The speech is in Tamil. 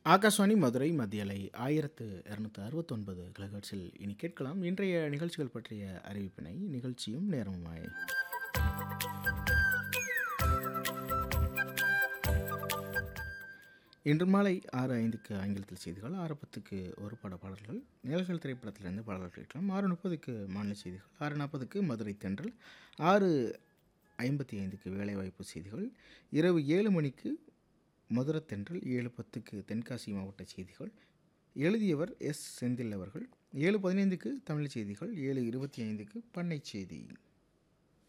ஆகாஷ்வாணி மதுரை மத்திய அலை 1269 கிலோஹெர்ட்ஸில் இனி கேட்கலாம் இன்றைய நிகழ்ச்சிகள் பற்றிய அறிவிப்பினை நிகழ்ச்சியும் நேரமுமாய். இன்று மாலை 6:05க்கு ஆங்கிலத்தில் செய்திகள், 6:10க்கு ஒரு பட பாடல்கள், நிழல்கள் திரைப்படத்திலிருந்து பாடல்கள் கேட்கலாம், 6:30க்கு மாநில செய்திகள், 6:40க்கு மதுரை தென்றல், 6:55க்கு வேலைவாய்ப்பு செய்திகள், இரவு 7 மணிக்கு மதுரை தென்றல், 7:10க்கு தென்காசி மாவட்ட செய்திகள், எழுதியவர் எஸ் செந்தில் அவர்கள், 7:15க்கு தமிழ் செய்திகள், 7:25க்கு பண்ணை செய்தி.